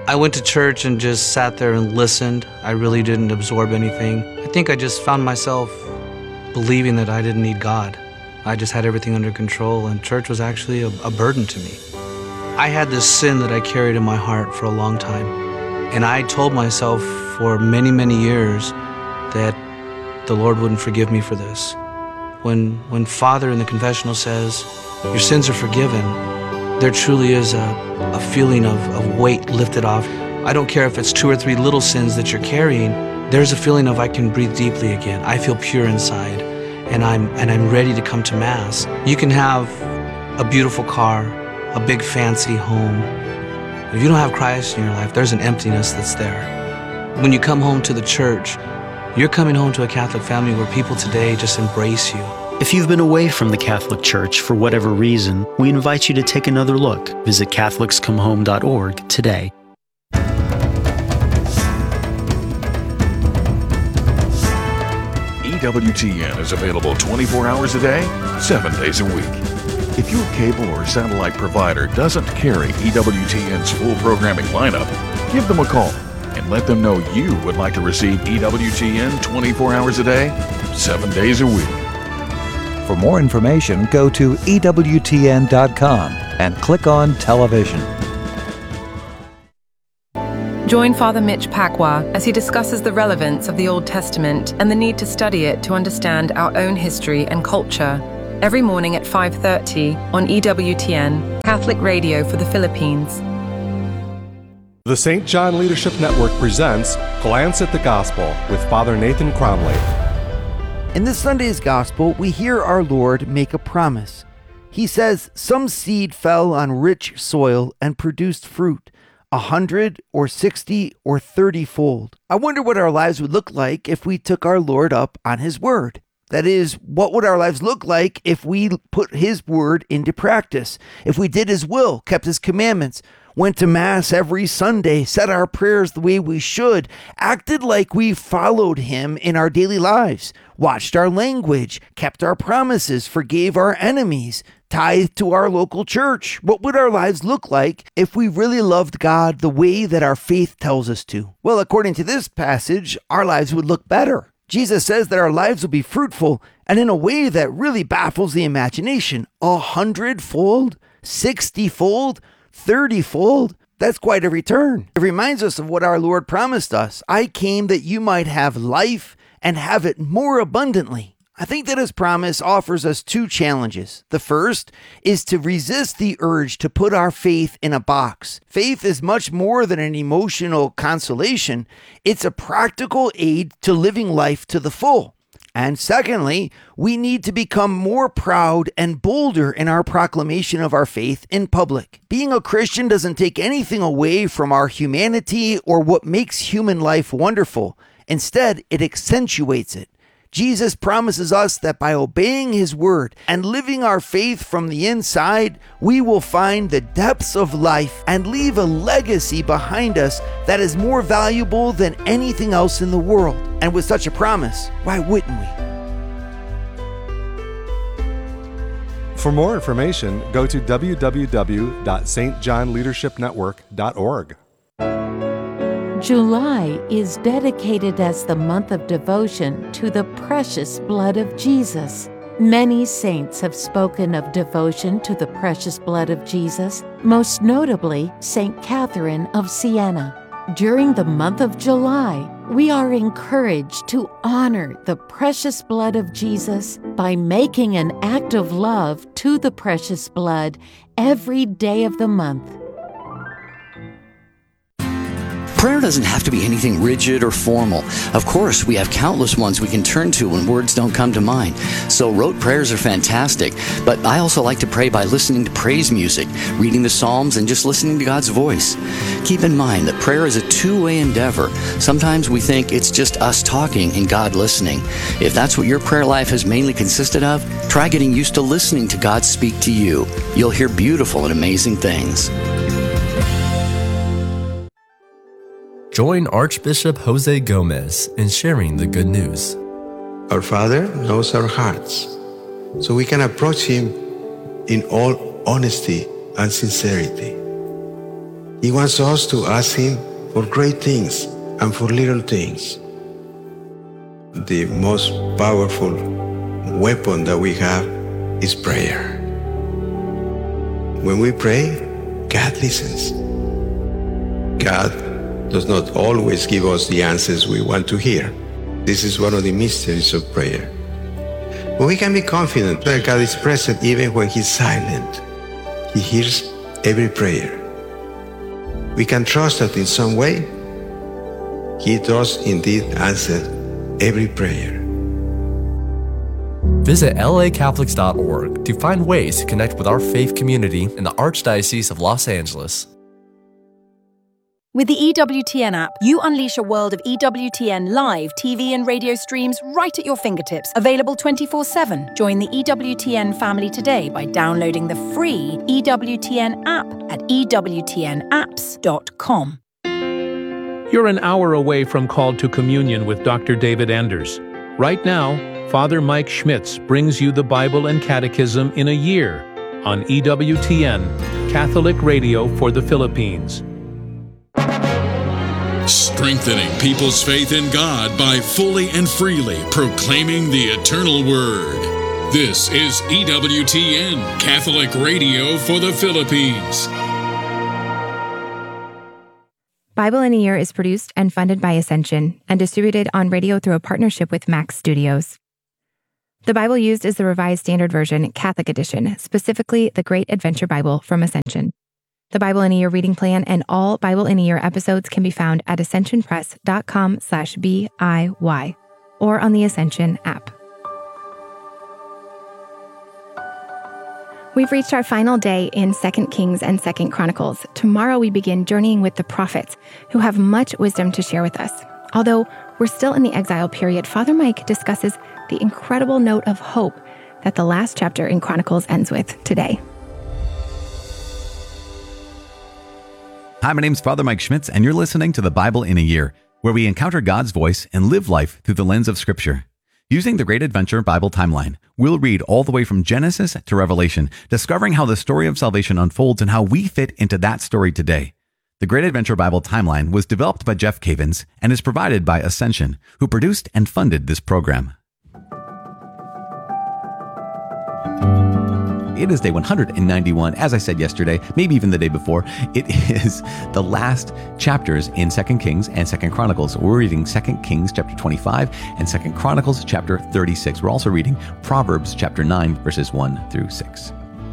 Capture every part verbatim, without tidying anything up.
I went to church and just sat there and listened. I really didn't absorb anything. I think I just found myself believing that I didn't need God. I just had everything under control, and church was actually a, a burden to me. I had this sin that I carried in my heart for a long time, and I told myself for many, many years that the Lord wouldn't forgive me for this. When, when Father in the confessional says, your sins are forgiven, there truly is a, a feeling of, of weight lifted off. I don't care if it's two or three little sins that you're carrying, there's a feeling of I can breathe deeply again. I feel pure inside, and I'm, and I'm ready to come to Mass. You can have a beautiful car, a big fancy home. If you don't have Christ in your life, there's an emptiness that's there. When you come home to the church, you're coming home to a Catholic family where people today just embrace you. If you've been away from the Catholic Church for whatever reason, we invite you to take another look. Visit Catholics Come Home dot org today. E W T N is available twenty-four hours a day, seven days a week. If your cable or satellite provider doesn't carry E W T N's full programming lineup, give them a call and let them know you would like to receive E W T N twenty-four hours a day, seven days a week. For more information, go to E W T N dot com and click on Television. Join Father Mitch Pacwa as he discusses the relevance of the Old Testament and the need to study it to understand our own history and culture. Every morning at five thirty on E W T N, Catholic Radio for the Philippines. The Saint John Leadership Network presents Glance at the Gospel with Father Nathan Cromley. In this Sunday's Gospel, we hear our Lord make a promise. He says, some seed fell on rich soil and produced fruit, a hundred or sixty or thirty-fold. I wonder what our lives would look like if we took our Lord up on His word. That is, what would our lives look like if we put His word into practice, if we did His will, kept His commandments, went to Mass every Sunday, said our prayers the way we should, acted like we followed Him in our daily lives, watched our language, kept our promises, forgave our enemies, tithed to our local church. What would our lives look like if we really loved God the way that our faith tells us to? Well, according to this passage, our lives would look better. Jesus says that our lives will be fruitful, and in a way that really baffles the imagination. A hundredfold, sixty-fold, thirty-fold. That's quite a return. It reminds us of what our Lord promised us. I came that you might have life and have it more abundantly. I think that His promise offers us two challenges. The first is to resist the urge to put our faith in a box. Faith is much more than an emotional consolation. It's a practical aid to living life to the full. And secondly, we need to become more proud and bolder in our proclamation of our faith in public. Being a Christian doesn't take anything away from our humanity or what makes human life wonderful. Instead, it accentuates it. Jesus promises us that by obeying His word and living our faith from the inside, we will find the depths of life and leave a legacy behind us that is more valuable than anything else in the world. And with such a promise, why wouldn't we? For more information, go to w w w dot s t john leadership network dot org. July is dedicated as the month of devotion to the precious blood of Jesus. Many saints have spoken of devotion to the precious blood of Jesus, most notably Saint Catherine of Siena. During the month of July, we are encouraged to honor the precious blood of Jesus by making an act of love to the precious blood every day of the month. Prayer doesn't have to be anything rigid or formal. Of course, we have countless ones we can turn to when words don't come to mind. So rote prayers are fantastic, but I also like to pray by listening to praise music, reading the Psalms, and just listening to God's voice. Keep in mind that prayer is a two-way endeavor. Sometimes we think it's just us talking and God listening. If that's what your prayer life has mainly consisted of, try getting used to listening to God speak to you. You'll hear beautiful and amazing things. Join Archbishop Jose Gomez in sharing the good news. Our Father knows our hearts, so we can approach Him in all honesty and sincerity. He wants us to ask Him for great things and for little things. The most powerful weapon that we have is prayer. When we pray, God listens. God does not always give us the answers we want to hear. This is one of the mysteries of prayer. But we can be confident that God is present even when He's silent. He hears every prayer. We can trust that in some way, He does indeed answer every prayer. Visit L A Catholics dot org to find ways to connect with our faith community in the Archdiocese of Los Angeles. With the E W T N app, you unleash a world of E W T N live T V and radio streams right at your fingertips, available twenty-four seven. Join the E W T N family today by downloading the free E W T N app at E W T N apps dot com. You're an hour away from Called to Communion with Doctor David Anders. Right now, Father Mike Schmitz brings you the Bible and Catechism in a year on E W T N, Catholic Radio for the Philippines. Strengthening people's faith in God by fully and freely proclaiming the eternal Word. This is E W T N, Catholic Radio for the Philippines. Bible in a Year is produced and funded by Ascension and distributed on radio through a partnership with Max Studios. The Bible used is the Revised Standard Version, Catholic Edition, specifically the Great Adventure Bible from Ascension. The Bible in a Year reading plan and all Bible in a Year episodes can be found at ascensionpress.com slash BIY or on the Ascension app. We've reached our final day in Second Kings and Second Chronicles. Tomorrow we begin journeying with the prophets, who have much wisdom to share with us. Although we're still in the exile period, Father Mike discusses the incredible note of hope that the last chapter in Chronicles ends with today. Hi, my name's Father Mike Schmitz, and you're listening to the Bible in a Year, where we encounter God's voice and live life through the lens of Scripture. Using the Great Adventure Bible timeline, we'll read all the way from Genesis to Revelation, discovering how the story of salvation unfolds and how we fit into that story today. The Great Adventure Bible timeline was developed by Jeff Cavins and is provided by Ascension, who produced and funded this program. It is day one hundred ninety-one. As I said yesterday, maybe even the day before, it is the last chapters in Second Kings and Second Chronicles. We're reading Second Kings chapter twenty-five and Second Chronicles chapter thirty-six. We're also reading Proverbs chapter nine, verses one through six.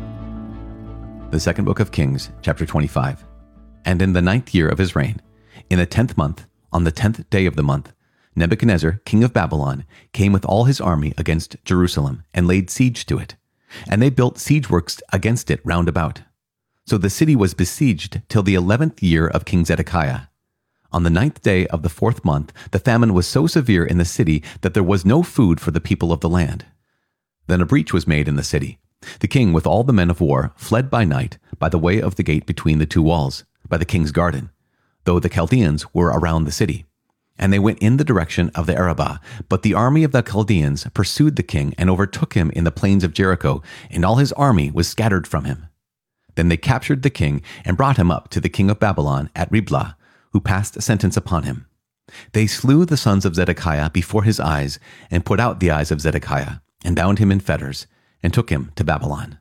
The second book of Kings, chapter twenty-five. And in the ninth year of his reign, in the tenth month, on the tenth day of the month, Nebuchadnezzar, king of Babylon, came with all his army against Jerusalem and laid siege to it. And they built siege works against it round about. So the city was besieged till the eleventh year of King Zedekiah. On the ninth day of the fourth month, the famine was so severe in the city that there was no food for the people of the land. Then a breach was made in the city. The king with all the men of war fled by night by the way of the gate between the two walls, by the king's garden, though the Chaldeans were around the city. And they went in the direction of the Arabah. But the army of the Chaldeans pursued the king and overtook him in the plains of Jericho, and all his army was scattered from him. Then they captured the king and brought him up to the king of Babylon at Riblah, who passed sentence upon him. They slew the sons of Zedekiah before his eyes, and put out the eyes of Zedekiah, and bound him in fetters, and took him to Babylon.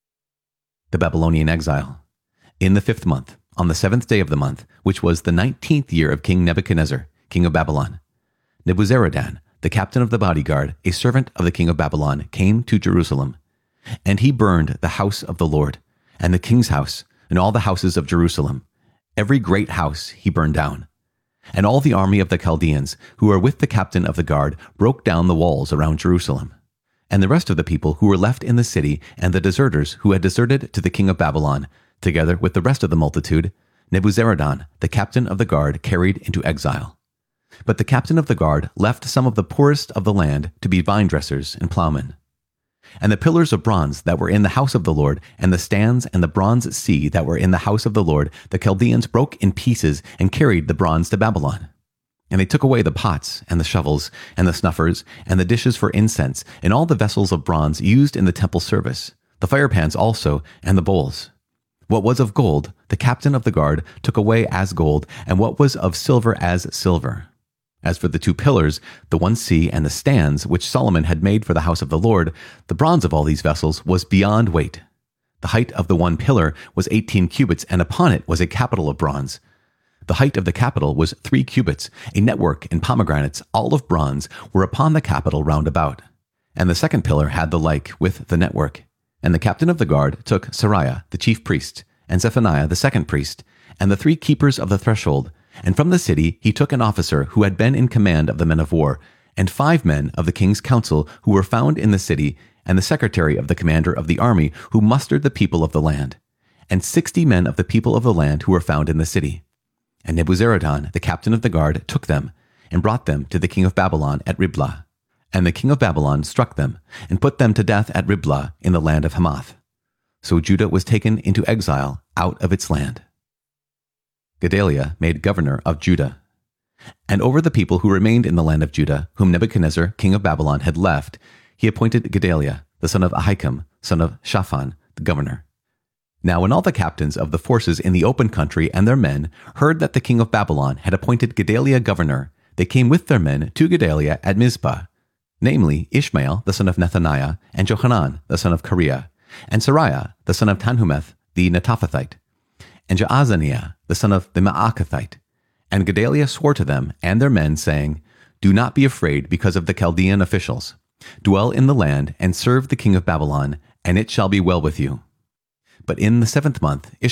The Babylonian exile. In the fifth month, on the seventh day of the month, which was the nineteenth year of King Nebuchadnezzar, king of Babylon, Nebuzaradan, the captain of the bodyguard, a servant of the king of Babylon, came to Jerusalem. And he burned the house of the Lord, and the king's house, and all the houses of Jerusalem. Every great house he burned down. And all the army of the Chaldeans, who were with the captain of the guard, broke down the walls around Jerusalem. And the rest of the people who were left in the city, and the deserters who had deserted to the king of Babylon, together with the rest of the multitude, Nebuzaradan, the captain of the guard, carried into exile. But the captain of the guard left some of the poorest of the land to be vine dressers and plowmen. And the pillars of bronze that were in the house of the Lord, and the stands and the bronze sea that were in the house of the Lord, the Chaldeans broke in pieces and carried the bronze to Babylon. And they took away the pots and the shovels and the snuffers and the dishes for incense and all the vessels of bronze used in the temple service, the firepans also and the bowls. What was of gold, the captain of the guard took away as gold, and what was of silver as silver. As for the two pillars, the one sea and the stands, which Solomon had made for the house of the Lord, the bronze of all these vessels was beyond weight. The height of the one pillar was eighteen cubits, and upon it was a capital of bronze. The height of the capital was three cubits. A network and pomegranates, all of bronze, were upon the capital round about. And the second pillar had the like with the network. And the captain of the guard took Sariah, the chief priest, and Zephaniah, the second priest, and the three keepers of the threshold. And from the city he took an officer who had been in command of the men of war, and five men of the king's council who were found in the city, and the secretary of the commander of the army who mustered the people of the land, and sixty men of the people of the land who were found in the city. And Nebuzaradan, the captain of the guard, took them, and brought them to the king of Babylon at Riblah. And the king of Babylon struck them, and put them to death at Riblah in the land of Hamath. So Judah was taken into exile out of its land. Gedaliah made governor of Judah. And over the people who remained in the land of Judah, whom Nebuchadnezzar, king of Babylon, had left, he appointed Gedaliah, the son of Ahikam, son of Shaphan, the governor. Now when all the captains of the forces in the open country and their men heard that the king of Babylon had appointed Gedaliah governor, they came with their men to Gedaliah at Mizpah, namely Ishmael, the son of Nethaniah, and Johanan, the son of Kareah, and Sariah, the son of Tanhumeth, the Netophathite, and Jaazaniah, the son of the Maacathite. And Gedaliah swore to them and their men, saying, Do not be afraid because of the Chaldean officials. Dwell in the land and serve the king of Babylon, and it shall be well with you. But in the seventh month,